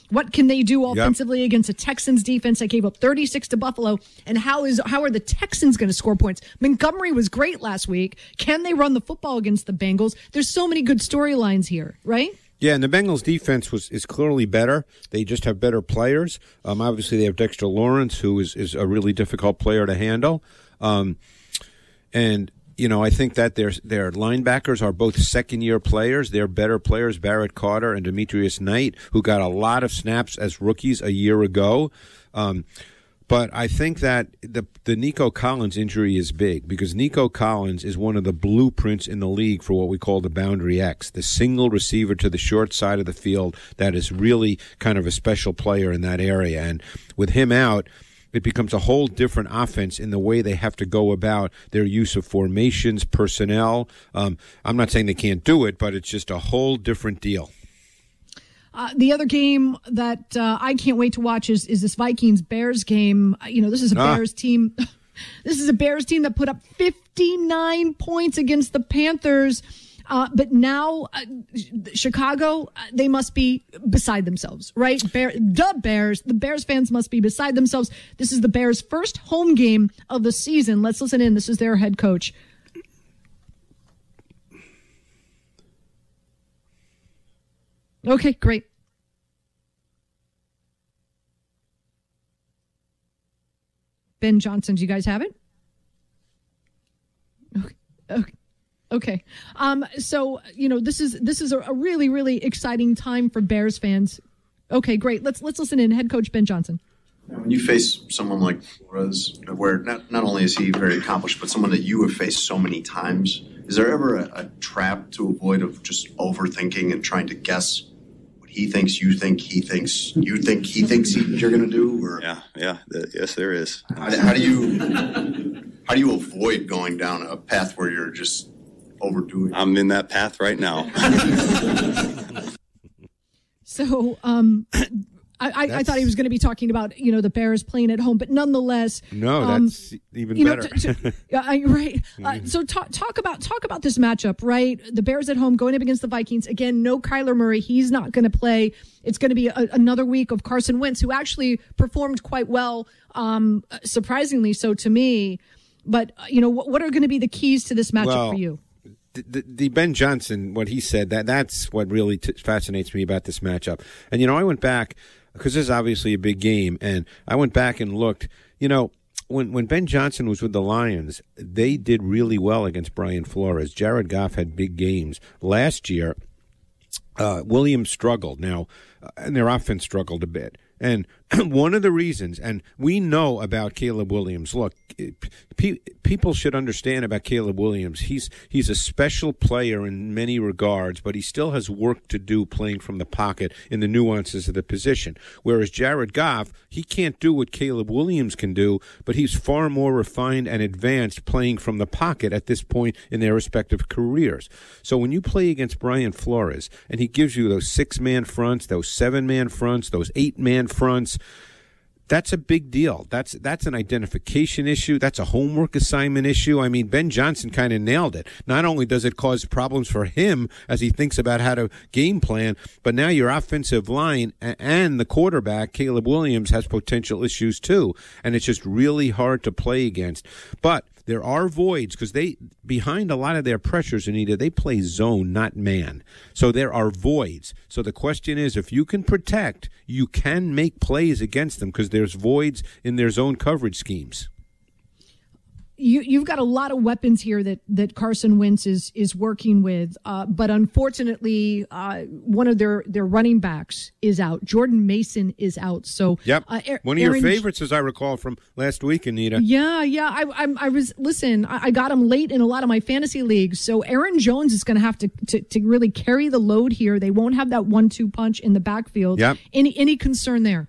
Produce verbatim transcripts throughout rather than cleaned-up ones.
What can they do offensively yep. against a Texans defense that gave up thirty-six to Buffalo? And how is how are the Texans going to score points? Montgomery was great last week. Can they run the football against the Bengals? There's so many good storylines here, right? Yeah, and the Bengals' defense was is clearly better. They just have better players. Um, obviously, they have Dexter Lawrence, who is, is a really difficult player to handle. Um, and You know, I think that their their linebackers are both second-year players. They're better players, Barrett Carter and Demetrius Knight, who got a lot of snaps as rookies a year ago. Um, but I think that the the Nico Collins injury is big because Nico Collins is one of the blueprints in the league for what we call the boundary X, the single receiver to the short side of the field that is really kind of a special player in that area. And with him out, it becomes a whole different offense in the way they have to go about their use of formations, personnel. Um, I'm not saying they can't do it, but it's just a whole different deal. Uh, the other game that uh, I can't wait to watch is, is this Vikings-Bears game. You know, this is a ah. Bears team. This is a Bears team that put up fifty-nine points against the Panthers. Uh, but now, uh, Chicago, uh, they must be beside themselves, right? Bear, the Bears, the Bears fans must be beside themselves. This is the Bears' first home game of the season. Let's listen in. This is their head coach. Okay, great. Ben Johnson, do you guys have it? Okay. Okay. Okay. Um, so, you know, this is this is a, a really, really exciting time for Bears fans. Okay, great. Let's let's listen in. Head coach Ben Johnson. When you face someone like Flores, where not, not only is he very accomplished, but someone that you have faced so many times, is there ever a, a trap to avoid of just overthinking and trying to guess what he thinks you think he thinks you think he thinks he, you're going to do? Or Yeah, yeah. The, yes, there is. How, how do you how do you avoid going down a path where you're just overdoing it? I'm in that path right now. So, um, I, I, I thought he was going to be talking about, you know, the Bears playing at home, but nonetheless, no, um, that's even you know, better. to, to, uh, right. Uh, so talk talk about talk about this matchup, right? The Bears at home going up against the Vikings again. No Kyler Murray, he's not going to play. It's going to be a, another week of Carson Wentz, who actually performed quite well, um, surprisingly so to me. But uh, you know, what, what are going to be the keys to this matchup well, for you? The, the Ben Johnson, what he said, that that's what really t- fascinates me about this matchup. And, you know, I went back, because this is obviously a big game, and I went back and looked. You know, when, when Ben Johnson was with the Lions, they did really well against Brian Flores. Jared Goff had big games. Last year, uh, Williams struggled. Now, uh, and their offense struggled a bit. And one of the reasons, and we know about Caleb Williams, look, pe- people should understand about Caleb Williams. He's he's a special player in many regards, but he still has work to do playing from the pocket in the nuances of the position. Whereas Jared Goff, he can't do what Caleb Williams can do, but he's far more refined and advanced playing from the pocket at this point in their respective careers. So when you play against Brian Flores, and he gives you those six-man fronts, those seven-man fronts, those eight-man fronts, that's a big deal. That's that's an identification issue. That's a homework assignment issue. I mean, Ben Johnson kind of nailed it. Not only does it cause problems for him as he thinks about how to game plan, but now your offensive line and the quarterback, Caleb Williams, has potential issues too. And it's just really hard to play against. But there are voids because they, behind a lot of their pressures, Anita, they play zone, not man. So there are voids. So the question is, if you can protect, you can make plays against them because there's voids in their zone coverage schemes. You, you've got a lot of weapons here that, that Carson Wentz is is working with, uh, but unfortunately, uh, one of their, their running backs is out. Jordan Mason is out. So, yep, uh, Aaron, one of your favorites, as I recall from last week, Anita. Yeah, yeah. I, I, I was listen. I, I got him late in a lot of my fantasy leagues. So Aaron Jones is going to have to to really carry the load here. They won't have that one two punch in the backfield. Yep. Any any concern there?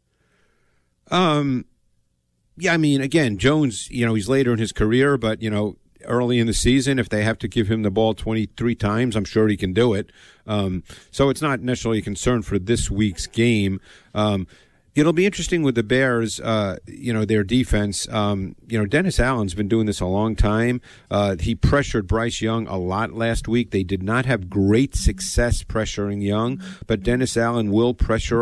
Um. Yeah, I mean, again, Jones, you know, he's later in his career, but, you know, early in the season, if they have to give him the ball twenty-three times, I'm sure he can do it. Um, so it's not necessarily a concern for this week's game. Um, it'll be interesting with the Bears, uh, you know, their defense. Um, you know, Dennis Allen's been doing this a long time. Uh, he pressured Bryce Young a lot last week. They did not have great success pressuring Young, but Dennis Allen will pressure